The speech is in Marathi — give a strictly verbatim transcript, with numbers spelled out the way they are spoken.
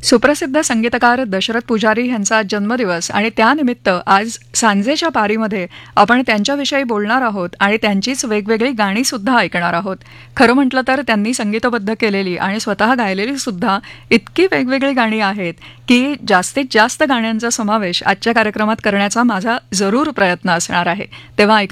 सुप्रसिद्ध संगीतकार दशरथ पुजारी यांचा जन्मदिवस आणि त्यानिमित्त आज सांजेच्या पारीमध्ये आपण त्यांच्याविषयी बोलणार आहोत आणि त्यांचीच वेगवेगळी गाणी सुद्धा ऐकणार आहोत. खरं म्हटलं तर त्यांनी संगीतबद्ध केलेली आणि स्वतः गायलेली सुद्धा इतकी वेगवेगळी गाणी आहेत की जास्तीत जास्त गाण्यांचा समावेश आजच्या कार्यक्रमात करण्याचा माझा जरूर प्रयत्न असणार आहे. तेव्हा